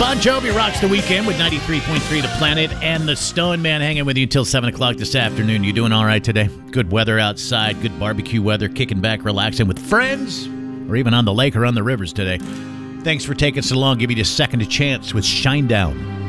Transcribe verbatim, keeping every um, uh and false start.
Bon Jovi rocks the weekend with ninety-three point three The Planet and the Stone Man hanging with you until seven o'clock this afternoon. You doing all right today? Good weather outside, good barbecue weather, kicking back, relaxing with friends, or even on the lake or on the rivers today. Thanks for taking so long. Give you a second chance with Shinedown.